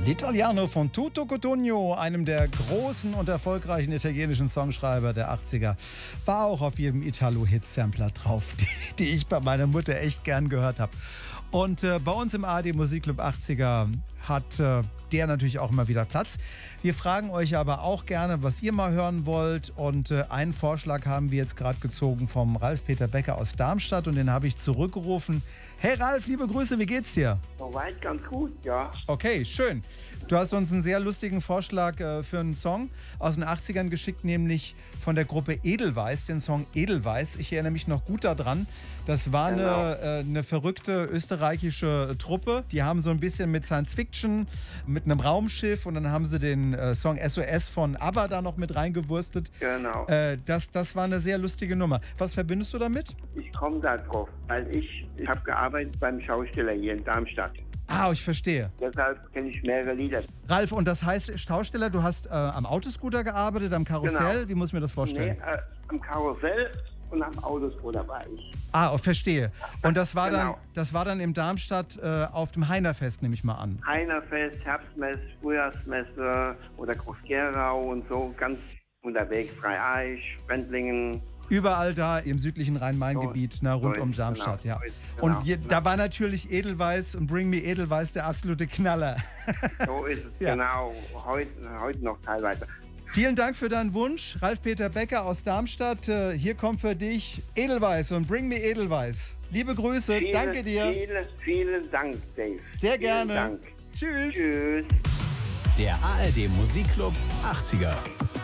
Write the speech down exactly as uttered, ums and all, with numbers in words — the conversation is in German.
L'Italiano von Tuto Cutugno, einem der großen und erfolgreichen italienischen Songschreiber der achtziger, war auch auf jedem Italo-Hit-Sampler drauf, die, die ich bei meiner Mutter echt gern gehört habe. Und äh, bei uns im A R D Musikclub achtziger hat äh, der natürlich auch immer wieder Platz. Wir fragen euch aber auch gerne, was ihr mal hören wollt. Und äh, einen Vorschlag haben wir jetzt gerade gezogen vom Ralf-Peter Becker aus Darmstadt und den habe ich zurückgerufen. Hey Ralf, liebe Grüße, wie geht's dir? Soweit ganz gut, ja. Okay, schön. Du hast uns einen sehr lustigen Vorschlag äh, für einen Song aus den achtzigern geschickt, nämlich von der Gruppe Edelweiss, den Song Edelweiss. Ich erinnere mich noch gut daran. Das war Genau. eine, äh, eine verrückte österreichische Truppe. Die haben so ein bisschen mit Science Fiction, mit einem Raumschiff und dann haben sie den äh, Song S O S von ABBA da noch mit reingewurstet. Genau. Äh, das, das war eine sehr lustige Nummer. Was verbindest du damit? Ich komme da drauf, weil ich, ich habe gearbeitet beim Schausteller hier in Darmstadt. Ah, ich verstehe. Deshalb kenne ich mehrere Lieder. Ralf, und das heißt, Schausteller, du hast äh, am Autoscooter gearbeitet, am Karussell? Genau. Wie muss ich mir das vorstellen? Nee, äh, am Karussell und am Autoscooter war ich. Ah, oh, verstehe. Und das war, Genau. dann, das war dann in Darmstadt äh, auf dem Heinerfest, nehme ich mal an. Heinerfest, Herbstmesse, Frühjahrsmesse oder Groß-Gerau und so ganz unterwegs. Dreieich, Wendlingen. Überall da im südlichen Rhein-Main-Gebiet, So, na, rund so um ist, Darmstadt, genau, ja. so ist, Und genau, je, genau. da war natürlich Edelweiss und Bring Me Edelweiss der absolute Knaller. So ist es, Ja. genau. Heute, heute noch teilweise. Vielen Dank für deinen Wunsch, Ralf-Peter Becker aus Darmstadt. Äh, Hier kommt für dich Edelweiss und Bring Me Edelweiss. Liebe Grüße, Vielen, danke dir. Vielen, vielen Dank, Dave. Sehr Vielen gerne. Dank. Tschüss. Tschüss. Der A R D Musikclub achtziger.